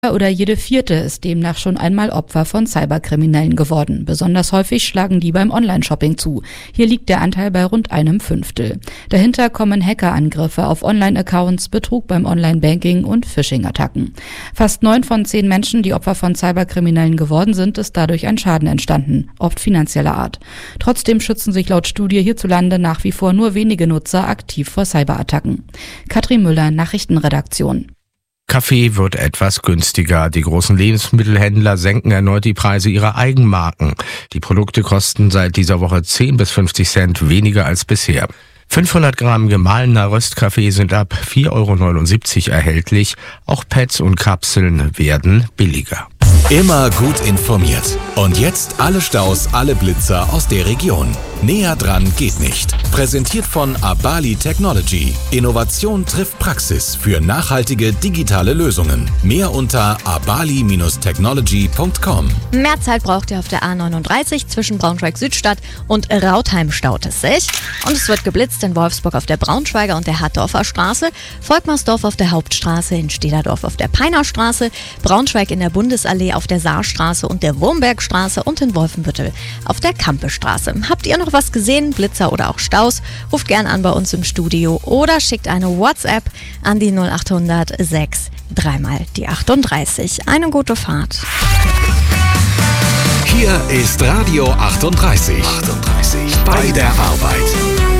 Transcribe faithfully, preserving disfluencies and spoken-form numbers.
Oder jede vierte ist demnach schon einmal Opfer von Cyberkriminellen geworden. Besonders häufig schlagen die beim Online-Shopping zu. Hier liegt der Anteil bei rund einem Fünftel. Dahinter kommen Hackerangriffe auf Online-Accounts, Betrug beim Online-Banking und Phishing-Attacken. Fast neun von zehn Menschen, die Opfer von Cyberkriminellen geworden sind, ist dadurch ein Schaden entstanden, oft finanzieller Art. Trotzdem schützen sich laut Studie hierzulande nach wie vor nur wenige Nutzer aktiv vor Cyberattacken. Katrin Müller, Nachrichtenredaktion. Kaffee wird etwas günstiger. Die großen Lebensmittelhändler senken erneut die Preise ihrer Eigenmarken. Die Produkte kosten seit dieser Woche zehn bis fünfzig Cent weniger als bisher. fünfhundert Gramm gemahlener Röstkaffee sind ab vier Euro neunundsiebzig erhältlich. Auch Pads und Kapseln werden billiger. Immer gut informiert. Und jetzt alle Staus, alle Blitzer aus der Region. Näher dran geht nicht. Präsentiert von Abali Technology. Innovation trifft Praxis für nachhaltige digitale Lösungen. Mehr unter abali Technology punkt com. Mehr Zeit braucht ihr auf der A neununddreißig zwischen Braunschweig-Südstadt und Rautheim staut es sich. Und es wird geblitzt in Wolfsburg auf der Braunschweiger und der Hartdorfer Straße, Volkmarsdorf auf der Hauptstraße, in Stederdorf auf der Peinerstraße, Braunschweig in der Bundesallee auf der Saarstraße und der Wurmbergstraße und in Wolfenbüttel auf der Kampestraße. Habt ihr noch was gesehen, Blitzer oder auch Staus? Ruft gern an bei uns im Studio oder schickt eine WhatsApp an die null acht hundert sechs dreimal die achtunddreißig. Eine gute Fahrt. Hier ist Radio achtunddreißig. achtunddreißig. Bei der Arbeit.